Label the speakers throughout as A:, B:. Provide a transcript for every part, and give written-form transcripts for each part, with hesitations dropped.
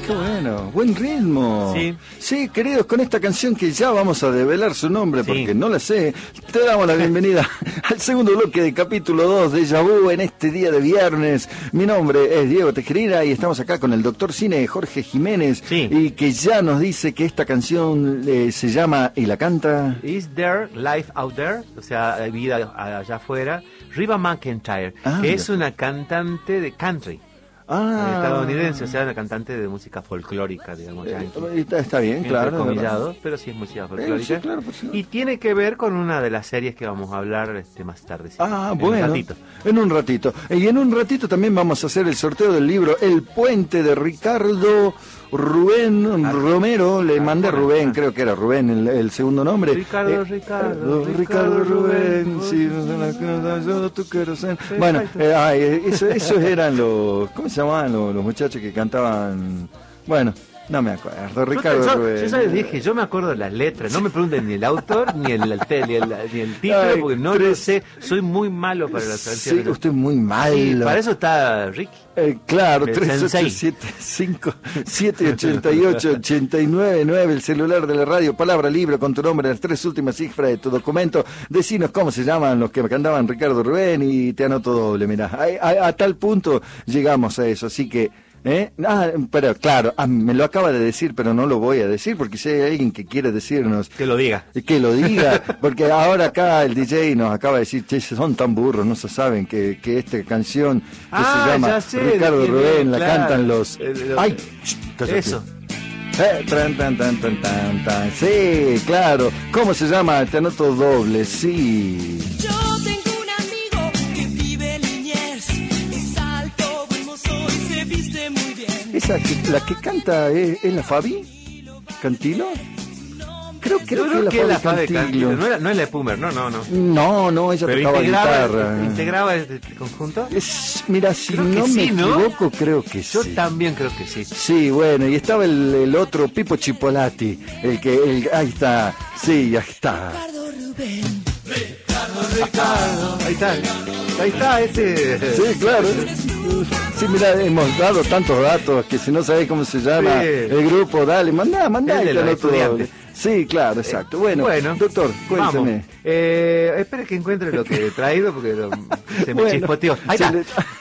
A: qué bueno. Buen ritmo.
B: Sí.
A: Sí, queridos, con esta canción que ya vamos a develar su nombre porque no la sé, te damos la bienvenida al segundo bloque de capítulo 2 de Déjà Vu en este día de viernes. Mi nombre es Diego Tejerina y estamos acá con el doctor Cine Jorge Jiménez y que ya nos dice que esta canción se llama y la canta
B: Is There Life Out There? O sea, hay vida allá afuera. Reba McEntire, que es una cantante de country. Estadounidense, o sea, una cantante de música folclórica, digamos.
A: Está bien, claro.
B: Entrecomillado, pero sí es música folclórica.
A: Sí, claro, pues, sí.
B: Y tiene que ver con una de las series que vamos a hablar más tarde.
A: Bueno. En un ratito. Y en un ratito también vamos a hacer el sorteo del libro El Puente de Ricardo Rubén Romero. Le mandé Rubén, creo que era Rubén el segundo nombre.
B: Ricardo
A: Rubén. Sí, bueno, esos eran los... ¿Cómo se llamaban los muchachos que cantaban? Bueno, no me acuerdo. Ricardo Rubén.
B: Yo ya les dije, yo me acuerdo de las letras. No me pregunten ni el autor ni el título, porque no lo sé. Soy muy malo para las canciones.
A: Sí, usted es muy malo.
B: Sí, para eso está Ricky.
A: Claro, 3875-788-899, el celular de la radio, palabra libro con tu nombre, las 3 últimas cifras de tu documento. Decinos cómo se llaman los que cantaban Ricardo Rubén y te anoto doble, mirá. A tal punto llegamos a eso, así que... pero claro, me lo acaba de decir, pero no lo voy a decir porque si hay alguien que quiere decirnos
B: que lo diga,
A: porque ahora acá el DJ nos acaba de decir, che, son tan burros, no se saben que esta canción que se llama Ricardo Rubén la cantan los ay,
B: eso.
A: Sí, claro. ¿Cómo se llama? Te anoto doble, sí. Esa la que canta es la Fabi Cantilo. Creo que es la Fabi Cantilo.
B: No es la Pumer, no.
A: No, ella tocaba guitarra.
B: ¿Integraba este conjunto?
A: Mira, si no me equivoco, creo que sí.
B: Yo también creo que sí.
A: Sí, bueno, y estaba el otro Pipo Chipolati, ahí está, sí, ahí está.
B: Ricardo. Ahí está ese.
A: Sí, claro. Sí, mira, hemos dado tantos datos que si no sabés cómo se llama el grupo, dale, mandá
B: el de los estudiantes.
A: Sí, claro, exacto. Bueno, doctor, cuénteme.
B: Espere que encuentre lo que he traído porque se me chispoteó. Ahí está.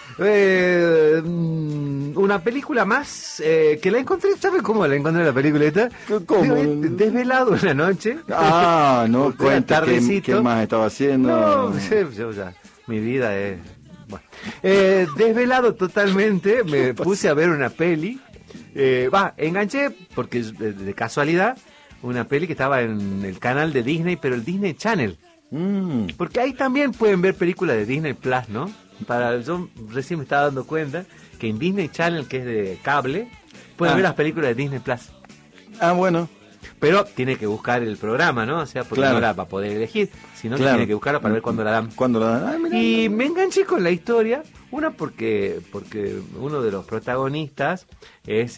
B: Una película más que la encontré. ¿Sabe cómo la encontré la película esta?
A: ¿Cómo?
B: Desvelado una noche.
A: No cuenta qué más estaba haciendo.
B: No, yo ya, mi vida es... Bueno. Desvelado totalmente, me puse a ver una peli. Enganché, porque de casualidad, una peli que estaba en el canal de Disney, pero el Disney Channel. Porque ahí también pueden ver películas de Disney Plus, ¿no? Yo recién me estaba dando cuenta que en Disney Channel, que es de cable, pueden ver las películas de Disney Plus.
A: Bueno.
B: Pero tiene que buscar el programa, ¿no? O sea, porque no la va a poder elegir, sino que tiene que buscarla para ver cuándo la dan. Y me enganché con la historia, porque uno de los protagonistas es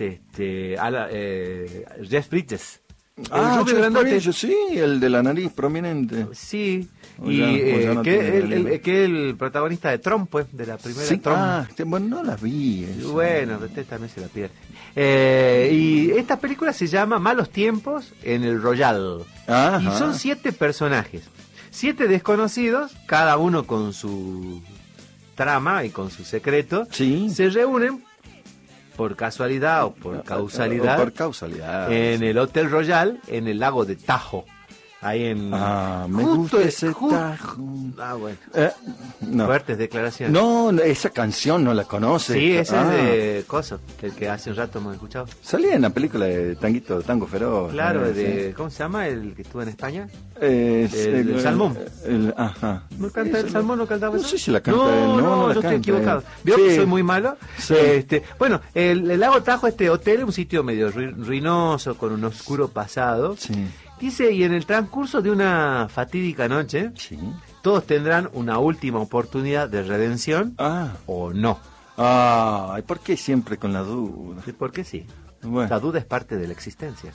B: Jeff Bridges.
A: Jeff Bridges, sí, el de la nariz prominente.
B: Sí, que es el protagonista de Tron, pues, de la primera Tron.
A: Bueno, no la vi.
B: Bueno, usted también se la pierde. Y esta película se llama Malos Tiempos en el Royal. Y son 7 personajes, 7 desconocidos, cada uno con su trama y con su secreto. Se reúnen por casualidad o por causalidad, en el Hotel Royal, en el lago de Tahoe. Ahí en...
A: me gusta ese Tajo.
B: Bueno.
A: No.
B: Fuertes declaraciones.
A: No, esa canción no la conoce.
B: Sí, ese es de Coso, el que hace un rato hemos escuchado.
A: Salía en la película de Tango Feroz.
B: Claro, ¿cómo se llama el que estuvo en España?
A: El
B: Salmón.
A: ¿No
B: canta el Salmón? ¿No cantaba eso?
A: No sé si la canta.
B: No, yo estoy equivocado. ¿Vio que soy muy malo?
A: Sí.
B: Bueno, el lago Tahoe, este hotel, un sitio medio ruinoso, con un oscuro pasado.
A: Sí.
B: Dice, y en el transcurso de una fatídica noche, todos tendrán una última oportunidad de redención o no.
A: ¿Por qué siempre con la duda?
B: ¿Por qué sí?
A: Bueno.
B: La duda es parte de la existencia.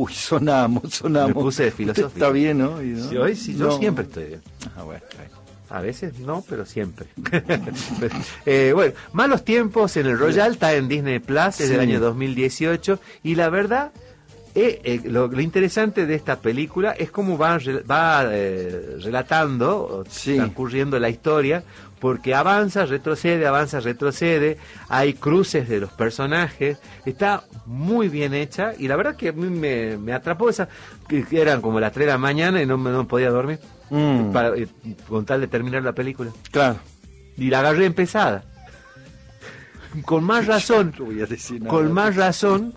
A: Sonamos.
B: Me puse de filosofía.
A: Está bien, ¿no?
B: Sí, yo siempre estoy bien.
A: Bueno.
B: A veces no, pero siempre. Bueno, Malos Tiempos en el Royal está en Disney Plus, es del año 2018, y la verdad, lo interesante de esta película es cómo va relatando, transcurriendo la historia, porque avanza, retrocede, hay cruces de los personajes, está muy bien hecha, y la verdad que a mí me atrapó que eran como las 3 de la mañana y no podía dormir, con tal de terminar la película.
A: Claro.
B: Y la agarré empezada. Con más razón, con más razón,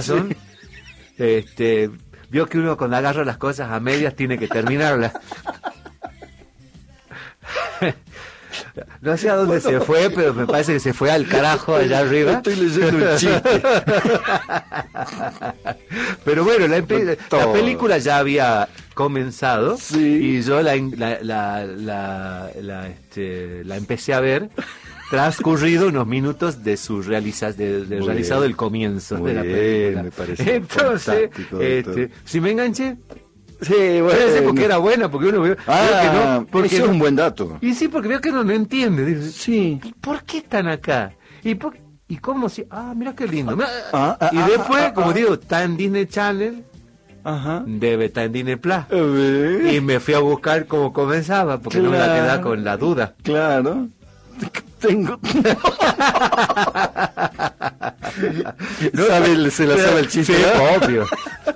B: vio que uno cuando agarra las cosas a medias tiene que terminarlas. No sé a dónde se fue, pero me parece que se fue al carajo allá arriba.
A: Estoy leyendo un chiste.
B: Pero bueno, la película ya había comenzado, y yo la empecé a ver transcurrido unos minutos de su realizado el comienzo de la película.
A: Me parece.
B: Entonces, si me enganché.
A: Sí, bueno.
B: Porque era buena, porque uno veo que no, porque
A: eso es un buen dato.
B: Y sí, porque veo que uno no entiende. Dice,
A: sí.
B: ¿Por qué están acá? ¿Y cómo si? Mira qué lindo. Y después, como digo, está en Disney Channel.
A: Ajá.
B: Debe estar en Disney Plus. Y me fui a buscar cómo comenzaba, porque no me la quedaba con la duda.
A: Claro. Tengo.
B: No, se la sabe el chiste. Sí, obvio.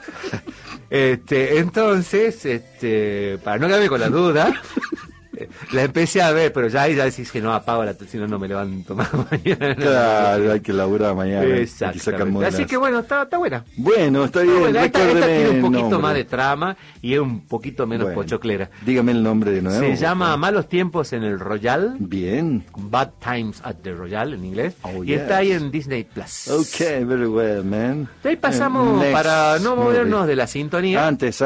B: Entonces, para no quedarme con la duda, la empecé a ver, pero ya decís que no apago si no me levanto más mañana.
A: Claro, hay que laburar mañana.
B: Exactamente. Así que bueno, está buena.
A: Bueno, está bien.
B: Buena. Esta tiene un poquito más de trama y es un poquito menos pochoclera.
A: Dígame el nombre de nuevo.
B: Se llama Malos Tiempos en el Royal.
A: Bien.
B: Bad Times at the Royal en inglés. Y está ahí en Disney Plus.
A: Okay, very well, man.
B: De ahí pasamos para no movernos de la sintonía.
A: Antes.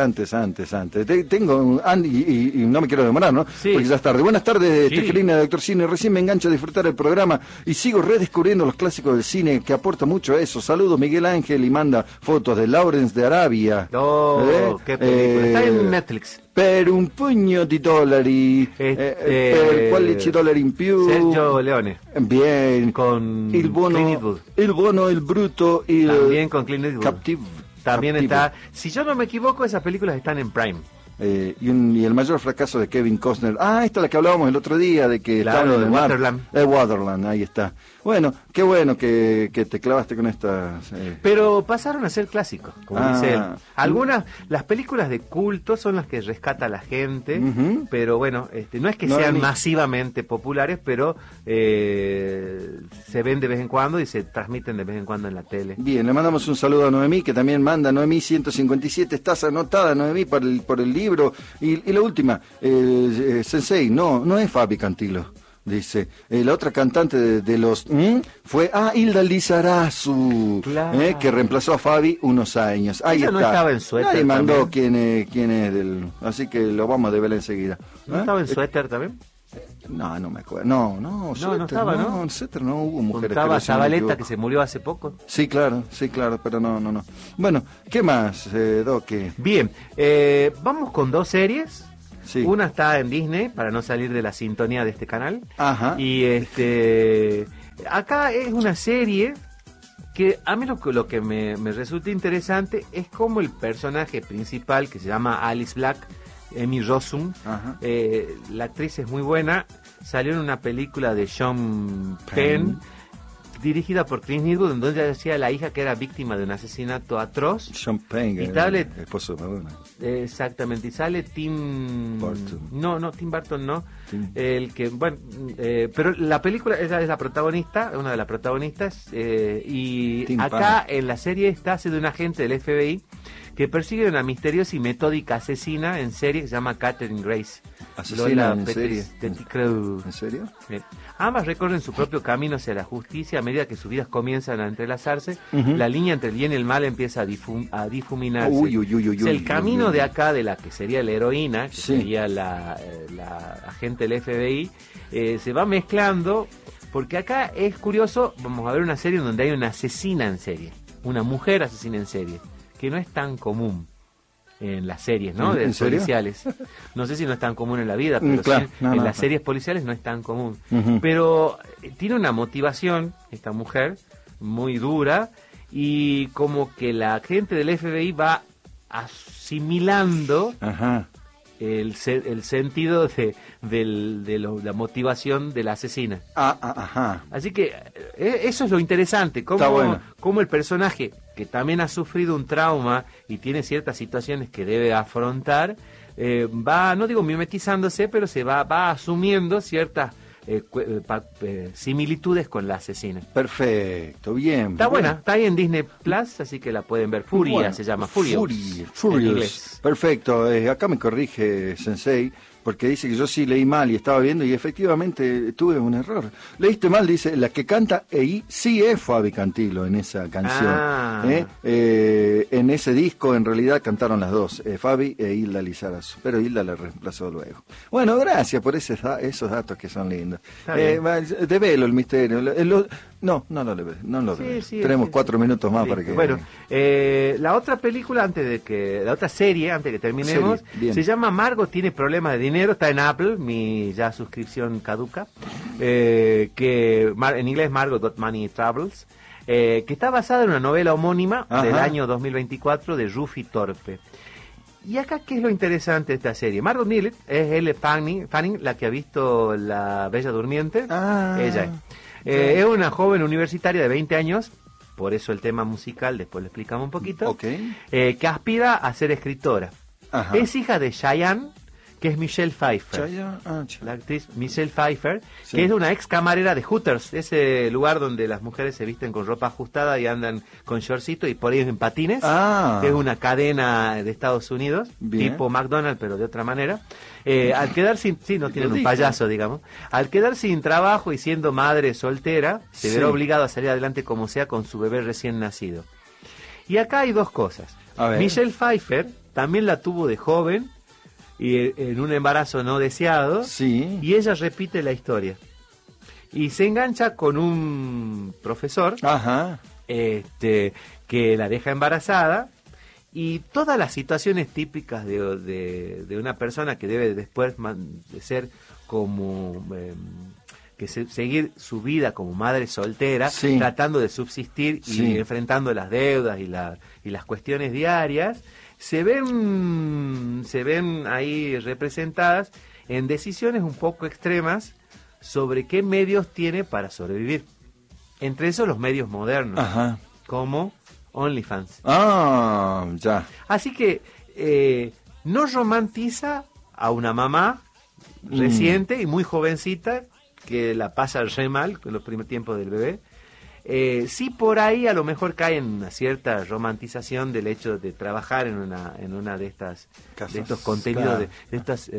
A: Tengo, y no me quiero demorar, ¿no?
B: Sí.
A: Porque ya es tarde. Buenas tardes, Tejerina de Doctor Cine. Recién me engancho a disfrutar el programa y sigo redescubriendo los clásicos del cine, que aporta mucho a eso. Saludos, Miguel Ángel, y manda fotos de Lawrence de Arabia.
B: Qué película. Está en Netflix.
A: Per un pugno di dollari, per 15 dollari in più.
B: Sergio Leone.
A: Bien.
B: Con
A: il buono,
B: Clint Eastwood.
A: Il buono, il bruto, il
B: también con Clint Eastwood.
A: Captivo.
B: También está. Si yo no me equivoco, esas películas están en Prime.
A: Y el mayor fracaso de Kevin Costner. Esta es la que hablábamos el otro día, de que
B: claro, de Waterland.
A: Waterland, ahí está. Bueno, qué bueno que te clavaste con estas.
B: Pero pasaron a ser clásicos, como dice él. Las películas de culto son las que rescata la gente, pero bueno, no es que sean masivamente populares, pero se ven de vez en cuando y se transmiten de vez en cuando en la tele.
A: Bien, le mandamos un saludo a Noemí, que también manda. Noemí 157, estás anotada, Noemí, por el libro. Y la última, Sensei, no es Fabi Cantilo. Dice, la otra cantante de los fue Hilda Lizarazu,
B: claro.
A: Que reemplazó a Fabi unos años. Ahí está.
B: No estaba en suéter.
A: Nadie mandó quién es así que lo vamos a develar enseguida.
B: ¿No estaba en suéter también?
A: No me acuerdo. No
B: estaba, ¿no?
A: En suéter no hubo mujeres.
B: Estaba Zabaleta, que se murió hace poco.
A: Sí, claro, pero no. Bueno, ¿qué más, Doque?
B: Bien, vamos con 2 series.
A: Sí.
B: Una está en Disney, para no salir de la sintonía de este canal.
A: Ajá.
B: Y acá es una serie que a mí lo que me resulta interesante es como el personaje principal, que se llama Alice Black, Amy Rossum, la actriz es muy buena, salió en una película de Sean Penn, dirigida por Clint Eastwood, en donde hacía la hija que era víctima de un asesinato atroz.
A: Sean Penn,
B: el
A: esposo de Madonna.
B: Exactamente, y sale Tim
A: Burton.
B: No, Tim Burton no. El que, bueno, pero la película, ella es la protagonista, una de las protagonistas, y
A: Tim
B: acá en la serie hace de un agente del FBI que persigue a una misteriosa y metódica asesina en serie que se llama Catherine Grace.
A: ¿Asesina en serie?
B: ¿En
A: serio?
B: Ambas recorren su propio camino hacia la justicia a medida que sus vidas comienzan a entrelazarse. La línea entre el bien y el mal empieza a difuminarse. El camino de acá, de la que sería la heroína, que sería la agente del FBI, se va mezclando, porque acá es curioso. Vamos a ver una serie donde hay una asesina en serie, una mujer asesina en serie, que no es tan común. en las series, ¿no? De
A: ¿En serio?
B: policiales. No sé si no es tan común en la vida, pero
A: Claro,
B: sí,
A: no,
B: en
A: no,
B: las
A: no.
B: series policiales no es tan común.
A: Ujú.
B: Pero tiene una motivación, esta mujer, muy dura, y como que la gente del FBI va asimilando
A: Ajá.
B: el sentido de la motivación de la asesina.
A: Ajá.
B: Así que eso es lo interesante,
A: Está
B: cómo,
A: bueno.
B: cómo el personaje, que también ha sufrido un trauma y tiene ciertas situaciones que debe afrontar, va, no digo mimetizándose, pero se va asumiendo ciertas similitudes con la asesina.
A: Perfecto, bien.
B: Está
A: bien.
B: buena, está ahí en Disney Plus, así que la pueden ver. Furia
A: Bueno,
B: se llama, Furious. En
A: Furious.
B: inglés.
A: Perfecto. Acá me corrige Sensei, porque dice que yo sí leí mal y estaba viendo y efectivamente tuve un error. Leíste mal, dice, la que canta sí es Fabi Cantilo en esa canción.
B: Ah.
A: En ese disco en realidad cantaron las dos, Fabi e Hilda Lizarazo, pero Hilda la reemplazó luego. Bueno, gracias por esos datos que son lindos.
B: Está bien.
A: Develo el misterio. No lo leves, no lo
B: Sí,
A: leves.
B: sí,
A: Tenemos
B: sí,
A: 4 minutos más
B: sí.
A: para que...
B: Bueno, la otra película, la otra serie, antes que terminemos,
A: Serie, bien.
B: se llama Margot tiene problemas de dinero, está en Apple, mi ya suscripción caduca, en inglés Margot Got Money Troubles, que está basada en una novela homónima del
A: Ajá.
B: año 2024 de Rufi Torpe. Y acá, ¿qué es lo interesante de esta serie? Margot Millet es Elle Fanning, la que ha visto La Bella Durmiente.
A: Ah.
B: Ella es. Es una joven universitaria de 20 años, por eso el tema musical, después lo explicamos un poquito,
A: Ok.
B: que aspira a ser escritora.
A: Ajá.
B: Es hija de Cheyenne, que es Michelle Pfeiffer.
A: Chaya.
B: La actriz Michelle Pfeiffer,
A: Sí.
B: que es una ex camarera de Hooters, ese lugar donde las mujeres se visten con ropa ajustada y andan con shortcito y por ahí en patines.
A: Ah.
B: Que es una cadena de Estados Unidos,
A: Bien.
B: tipo McDonald's, pero de otra manera. Al quedar sin, sí, no tienen
A: Lo
B: un
A: dije.
B: payaso, digamos. Al quedar sin trabajo y siendo madre soltera, se
A: Sí.
B: verá obligado a salir adelante como sea con su bebé recién nacido. Y acá hay dos cosas.
A: A ver.
B: Michelle Pfeiffer también la tuvo de joven y en un embarazo no deseado.
A: Sí.
B: Y ella repite la historia. Y se engancha con un profesor
A: Ajá.
B: que la deja embarazada. Y todas las situaciones típicas de una persona que debe después de ser como... seguir su vida como madre soltera,
A: Sí.
B: tratando de subsistir y
A: Sí.
B: enfrentando las deudas y las cuestiones diarias, se ven ahí representadas en decisiones un poco extremas sobre qué medios tiene para sobrevivir. Entre esos los medios modernos,
A: Ajá.
B: como OnlyFans.
A: Ah, ya.
B: Así que no romantiza a una mamá reciente y muy jovencita que la pasa re mal en los primeros tiempos del bebé. Sí, por ahí a lo mejor cae en una cierta romantización del hecho de trabajar en una de estas
A: Casas,
B: de estos contenidos,
A: claro.
B: de estas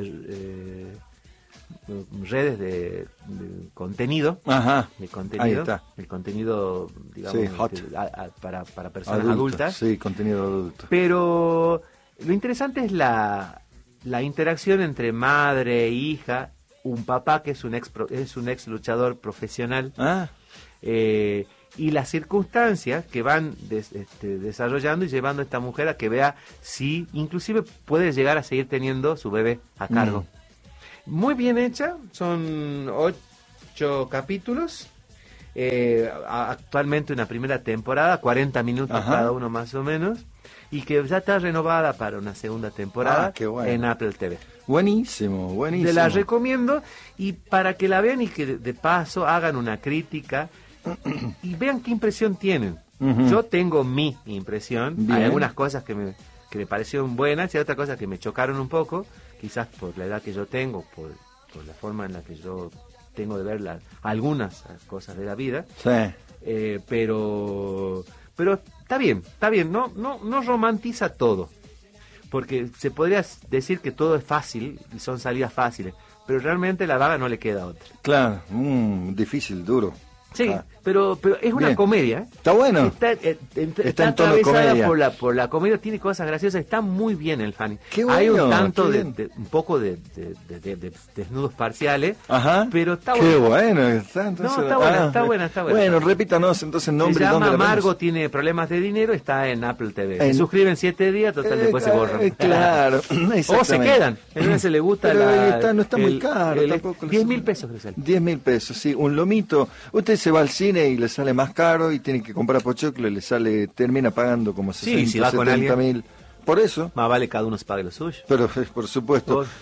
B: redes de contenido.
A: Ajá.
B: De contenido,
A: Ahí está.
B: el contenido, digamos,
A: Sí, hot.
B: para personas adultas.
A: Sí, contenido adulto.
B: Pero lo interesante es la interacción entre madre e hija, un papá que es un ex luchador profesional,
A: Ah,
B: y las circunstancias que van desarrollando y llevando a esta mujer a que vea si inclusive puede llegar a seguir teniendo su bebé a cargo. Muy bien hecha, son 8 capítulos. Actualmente una primera temporada, 40 minutos
A: Ajá.
B: cada uno más o menos, y que ya está renovada para una segunda temporada
A: Ah, qué bueno.
B: en Apple TV.
A: buenísimo, buenísimo.
B: Te la recomiendo, y para que la vean y que de paso hagan una crítica y vean qué impresión tienen.
A: Ujú.
B: Yo tengo mi impresión.
A: Bien.
B: Hay algunas cosas que me parecieron buenas y hay otras cosas que me chocaron un poco, quizás por la edad que yo tengo, por la forma en la que yo tengo de ver algunas cosas de la vida.
A: Sí.
B: Pero está bien, no romantiza todo, porque se podría decir que todo es fácil y son salidas fáciles, pero realmente la vaga no le queda otra.
A: Claro, difícil, duro.
B: Sí, pero es una
A: Bien.
B: comedia. ¿Eh?
A: Está bueno.
B: Está
A: en tono de
B: atravesada
A: comedia.
B: por la comedia, tiene cosas graciosas, está muy bien el Fanny.
A: Qué
B: Hay
A: bueno,
B: un tanto
A: qué
B: de,
A: bien.
B: un poco de desnudos parciales,
A: Ajá.
B: pero está
A: Qué
B: bueno.
A: bueno. Está, entonces,
B: No, está buena, está buena, está buena.
A: Bueno, repítanos entonces el nombre
B: Se
A: y dónde
B: llama
A: la vemos.
B: Margo, tiene problemas de dinero, está en Apple TV. Se
A: En-
B: suscriben 7 días, total, después se borran.
A: Claro,
B: O se quedan. A uno se le gusta
A: Pero no está muy caro tampoco.
B: 10.000 pesos, creo que sale.
A: 10.000 pesos, sí, un lomito. Usted se va al cine y le sale más caro y tiene que comprar pochoclo y le sale, termina pagando como 60,
B: si va con
A: 70.000. Por eso.
B: Más vale cada uno se pague lo suyo.
A: Pero por supuesto,
B: Por-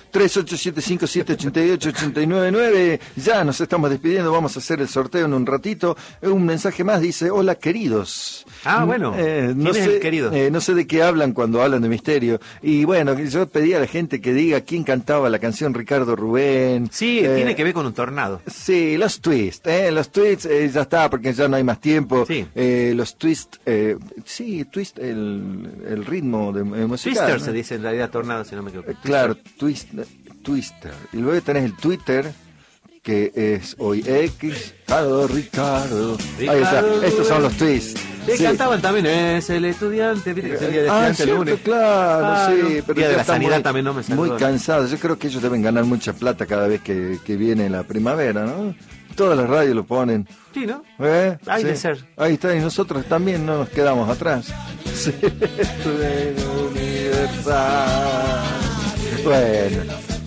A: 3875788899. Ya nos estamos despidiendo, vamos a hacer el sorteo en un ratito. Un mensaje más dice: hola queridos.
B: Ah, bueno. ¿Quién es el querido?
A: No sé de qué hablan cuando hablan de misterio. Y bueno, yo pedí a la gente que diga quién cantaba la canción Ricardo Rubén.
B: Sí, tiene que ver con un tornado.
A: Sí, los twists, los twists ya está, porque ya no hay más tiempo.
B: Sí.
A: Los twists, sí, twist, el ritmo de musical.
B: Twister
A: ¿no?
B: se dice en realidad tornado, si no me equivoco.
A: Claro, Twister. Y luego tenés el Twitter, que es hoy X, Ricardo. Ahí está,
B: Ricardo
A: estos son los twists.
B: Sí,
A: Sí.
B: cantaban también, es el estudiante, viste que es el día de estudiante el
A: cierto,
B: lunes.
A: claro,
B: Ah,
A: sí.
B: no.
A: Pero
B: Día de
A: ya
B: la
A: están
B: sanidad también no me saludó.
A: muy cansados. Yo creo que ellos deben ganar mucha plata cada vez que viene la primavera, ¿no? Todas las radios lo ponen.
B: Sí, ¿no?
A: Sí.
B: Hay de ser.
A: Ahí está, y nosotros también no nos quedamos atrás. Sí, universal. Bueno,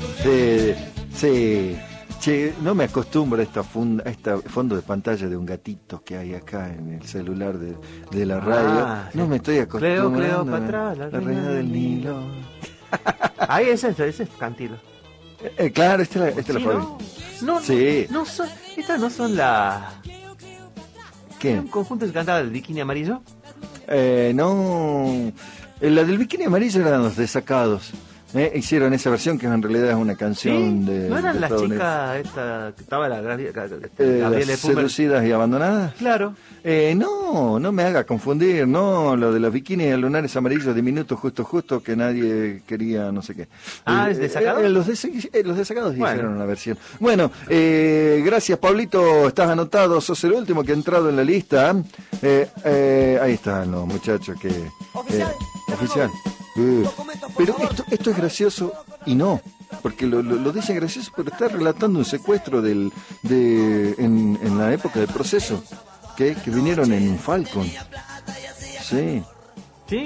A: sí. Che, no me acostumbro a esta fondo de pantalla de un gatito que hay acá en el celular de la radio. No
B: sí.
A: me estoy acostumbrando.
B: Cleopatra,
A: la reina del Nilo.
B: Ahí ese es Cantilo.
A: Claro, esta es la
B: Sí,
A: Fabi.
B: no,
A: Sí.
B: no son, estas no son la...
A: ¿Qué?
B: ¿Un conjunto que cantaba el bikini amarillo?
A: No. La del bikini amarillo eran los Desacados. Hicieron esa versión que en realidad es una canción de.
B: ¿No eran
A: de
B: las
A: Estados
B: chicas esta que estaba la
A: Unidos.
B: Gabriela
A: Las
B: Pumer?
A: seducidas y abandonadas.
B: Claro.
A: No me haga confundir, no, lo de los bikinis lunares amarillos diminutos justo que nadie quería, no sé qué.
B: ¿Es Desacados?
A: Los Desacados
B: Bueno.
A: hicieron una versión. Bueno, gracias Pablito, estás anotado, sos el último que ha entrado en la lista. Ahí están los muchachos que... Oficial. Pero esto es gracioso y no, porque lo dice gracioso, pero está relatando un secuestro en la época del proceso, que vinieron en un Falcon. Sí.